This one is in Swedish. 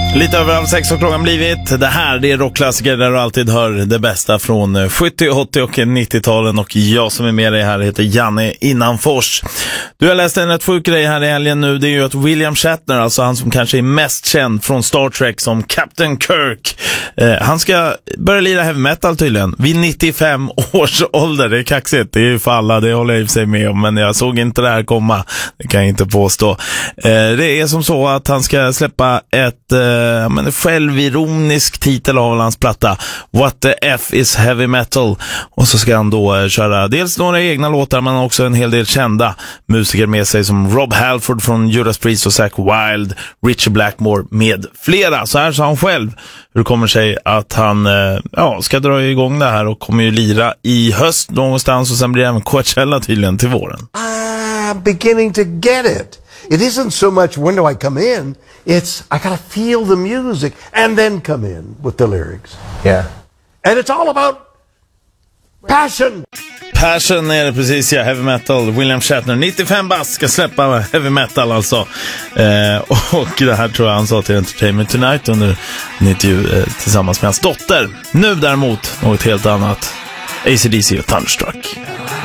Lite över halv 6 har klockan blivit. Det här, det är rockklassiker där du alltid hör det bästa från 70, 80 och 90-talen. Och jag som är med dig här heter Janne Innanfors. Du har läst en rätt sjuk grej här i helgen nu. Det är ju att William Shatner, alltså han som kanske är mest känd från Star Trek som Captain Kirk, han ska börja lira heavy metal tydligen vid 95 års ålder. Det är kaxigt, det är ju för alla, det håller jag i sig med om. Men jag såg inte det här komma, det kan jag inte påstå. Det är som så att han ska släppa ett självironisk titel av hans platta What the F is Heavy Metal, och så ska han då köra dels några egna låtar men också en hel del kända musiker med sig som Rob Halford från Judas Priest och Zakk Wylde, Richie Blackmore med flera. Så här sa han själv hur det kommer sig att han ska dra igång det här och kommer ju lira i höst någonstans, och sen blir det även Coachella tydligen till våren. I'm beginning to get it. It isn't so much when do I come in, it's I gotta feel the music and then come in with the lyrics. Yeah. And it's all about passion. Passion är det precis, ja, heavy metal. William Shatner, 95 bast, ska släppa heavy metal alltså. Och det här tror jag han sa till Entertainment Tonight under en intervju tillsammans med hans dotter. Nu däremot något helt annat. AC/DC och Thunderstruck.